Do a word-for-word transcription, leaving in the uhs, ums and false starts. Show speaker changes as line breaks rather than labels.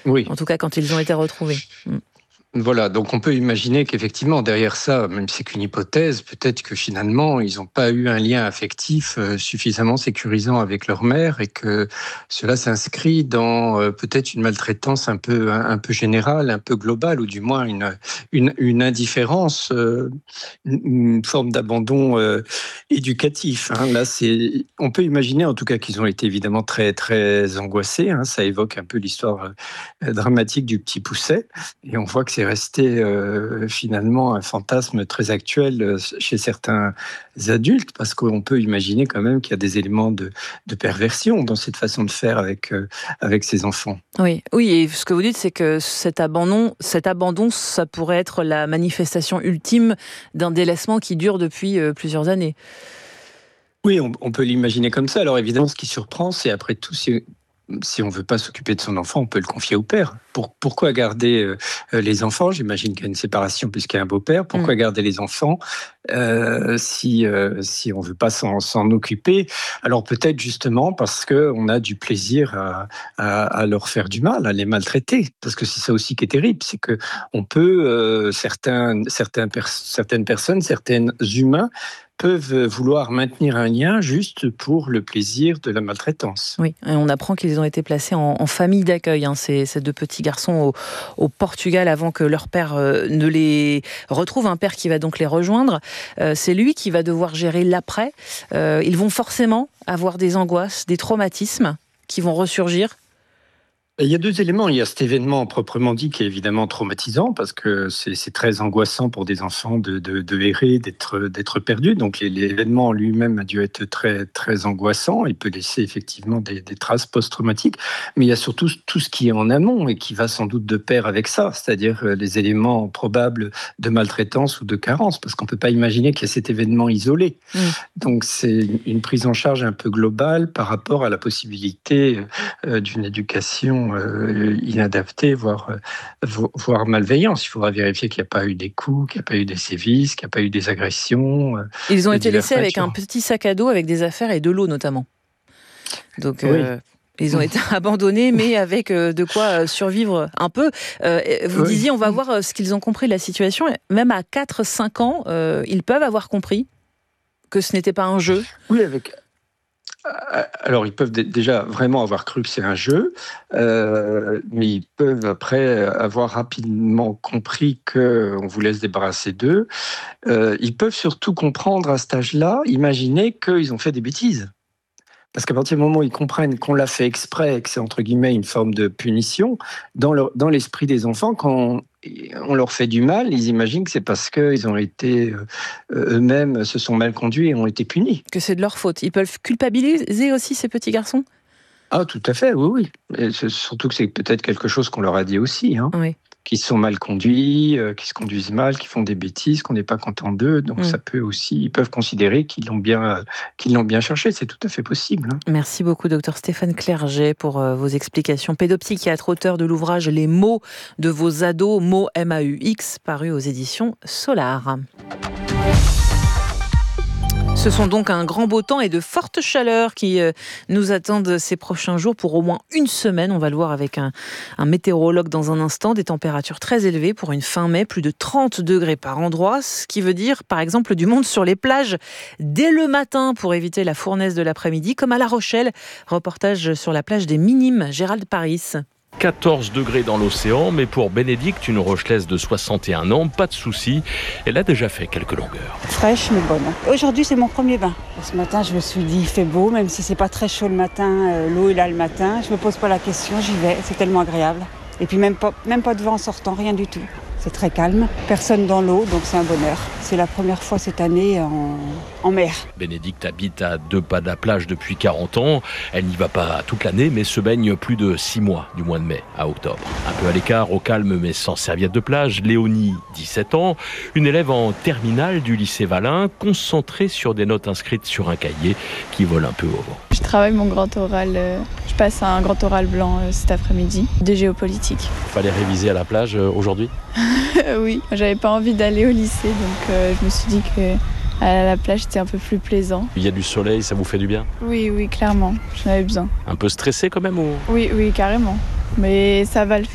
Oui.
En tout cas, quand ils ont été retrouvés. Mm.
Voilà, donc on peut imaginer qu'effectivement, derrière ça, même si c'est qu'une hypothèse, peut-être que finalement, ils n'ont pas eu un lien affectif euh, suffisamment sécurisant avec leur mère et que cela s'inscrit dans euh, peut-être une maltraitance un peu, un, un peu générale, un peu globale, ou du moins une, une, une indifférence, euh, une, une forme d'abandon euh, éducatif. Hein. Là, c'est, on peut imaginer en tout cas qu'ils ont été évidemment très, très angoissés. Hein. Ça évoque un peu l'histoire euh, dramatique du petit Pousset. Et on voit que c'est resté euh, finalement un fantasme très actuel euh, chez certains adultes, parce qu'on peut imaginer quand même qu'il y a des éléments de, de perversion dans cette façon de faire avec, euh, avec ces enfants.
Oui, oui, et ce que vous dites, c'est que cet abandon, cet abandon, ça pourrait être la manifestation ultime d'un délaissement qui dure depuis euh, plusieurs années.
Oui, on, on peut l'imaginer comme ça. Alors évidemment, ce qui surprend, c'est après tout, si, si on ne veut pas s'occuper de son enfant, on peut le confier au père. Pour, pourquoi garder euh, les enfants ? J'imagine qu'il y a une séparation puisqu'il y a un beau-père. Pourquoi mmh. garder les enfants euh, si, euh, si on ne veut pas s'en, s'en occuper ? Alors peut-être justement parce qu'on a du plaisir à, à, à leur faire du mal, à les maltraiter. Parce que c'est ça aussi qui est terrible, c'est qu'on peut, euh, certains, certains pers- certaines personnes, certains humains, peuvent vouloir maintenir un lien juste pour le plaisir de la maltraitance.
Oui, et on apprend qu'ils ont été placés en, en famille d'accueil, hein, ces, ces deux petits garçons au, au Portugal avant que leur père euh, ne les retrouve, un père qui va donc les rejoindre. Euh, c'est lui qui va devoir gérer l'après. Euh, ils vont forcément avoir des angoisses, des traumatismes qui vont ressurgir.
Il y a deux éléments. Il y a cet événement proprement dit qui est évidemment traumatisant parce que c'est, c'est très angoissant pour des enfants de, de, de errer, d'être, d'être perdus. Donc l'événement lui-même a dû être très, très angoissant. Il peut laisser effectivement des, des traces post-traumatiques. Mais il y a surtout tout ce qui est en amont et qui va sans doute de pair avec ça, c'est-à-dire les éléments probables de maltraitance ou de carence, parce qu'on ne peut pas imaginer qu'il y a cet événement isolé. Mmh. Donc c'est une prise en charge un peu globale par rapport à la possibilité d'une éducation Euh, inadapté, voire, euh, voire malveillance. Il faudra vérifier qu'il n'y a pas eu des coups, qu'il n'y a pas eu des sévices, qu'il n'y a pas eu des agressions. Euh,
Ils ont été laissés avec un petit sac à dos, avec des affaires et de l'eau notamment. Donc, oui. euh, ils ont été abandonnés, mais avec euh, de quoi survivre un peu. Euh, vous oui. disiez, on va voir ce qu'ils ont compris de la situation. Même à quatre cinq ans, euh, ils peuvent avoir compris que ce n'était pas un jeu.
Oui, avec... Alors, ils peuvent déjà vraiment avoir cru que c'est un jeu, euh, mais ils peuvent après avoir rapidement compris qu'on vous laisse débarrasser d'eux. Euh, ils peuvent surtout comprendre à cet âge-là, imaginer qu'ils ont fait des bêtises. Parce qu'à partir du moment où ils comprennent qu'on l'a fait exprès, que c'est entre guillemets une forme de punition, dans, leur, dans l'esprit des enfants, quand on, on leur fait du mal, ils imaginent que c'est parce qu'ils ont été euh, eux-mêmes se sont mal conduits et ont été punis.
Que c'est de leur faute. Ils peuvent culpabiliser aussi ces petits garçons ?
Ah, tout à fait, oui, oui. Et c'est, surtout que c'est peut-être quelque chose qu'on leur a dit aussi, hein. Oui. Qui sont mal conduits, euh, qui se conduisent mal, qui font des bêtises, qu'on n'est pas content d'eux. Donc mmh. ça peut aussi, ils peuvent considérer qu'ils l'ont bien, euh, qu'ils l'ont bien cherché. C'est tout à fait possible. Hein.
Merci beaucoup, docteur Stéphane Clerget, pour euh, vos explications. Pédopsychiatre, auteur de l'ouvrage Les mots de vos ados, mots M A U X, paru aux éditions Solar. Ce sont donc un grand beau temps et de fortes chaleurs qui euh, nous attendent ces prochains jours pour au moins une semaine. On va le voir avec un, un météorologue dans un instant. Des températures très élevées pour une fin mai, plus de trente degrés par endroit, ce qui veut dire par exemple du monde sur les plages dès le matin pour éviter la fournaise de l'après-midi, comme à La Rochelle. Reportage sur la plage des Minimes, Gérald Paris.
quatorze degrés dans l'océan, mais pour Bénédicte, une Rochelaise de soixante et un ans, pas de souci. Elle a déjà fait quelques longueurs.
Fraîche mais bonne. Aujourd'hui, c'est mon premier bain. Ce matin, je me suis dit, il fait beau, même si c'est pas très chaud le matin, euh, l'eau est là le matin. Je me pose pas la question, j'y vais, c'est tellement agréable. Et puis même pas, même pas de vent en sortant, rien du tout. C'est très calme, personne dans l'eau, donc c'est un bonheur. C'est la première fois cette année en, en mer.
Bénédicte habite à deux pas de la plage depuis quarante ans. Elle n'y va pas toute l'année, mais se baigne plus de six mois, du mois de mai à octobre. Un peu à l'écart, au calme, mais sans serviette de plage, Léonie, dix-sept ans, une élève en terminale du lycée Valin, concentrée sur des notes inscrites sur un cahier qui vole un peu au vent.
Je travaille mon grand oral, euh, je passe un grand oral blanc euh, cet après-midi, de géopolitique.
Il fallait réviser à la plage euh, aujourd'hui ?
Oui, j'avais pas envie d'aller au lycée, donc euh, je me suis dit que à la plage c'était un peu plus plaisant.
Il y a du soleil, ça vous fait du bien ?
Oui, oui, clairement, j'en avais besoin.
Un peu stressé quand même ou...
Oui, oui, carrément, mais ça va le faire.